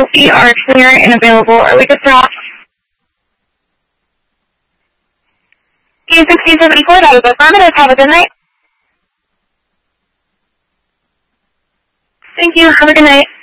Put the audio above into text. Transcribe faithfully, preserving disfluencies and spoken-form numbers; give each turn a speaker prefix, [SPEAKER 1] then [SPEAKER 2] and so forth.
[SPEAKER 1] We are clear and available. Are we good for off? P sixteen seventy-four, that is affirmative. Have a good night. Thank you. Have a good night.